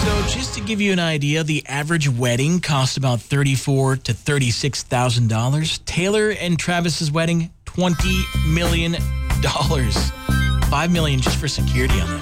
So just to give you an idea, the average wedding cost about $34,000 to $36,000. Taylor and Travis's wedding, $20 million. $5 million just for security on that.